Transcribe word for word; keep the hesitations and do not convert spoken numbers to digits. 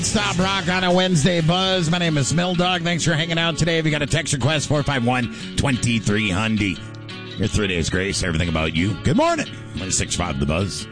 Stop Rock on a Wednesday Buzz. My name is Mill Dog. Thanks for hanging out today. If you got a text request, four five one, two three hundred. Your three days grace, everything about you. Good morning. one six five The Buzz.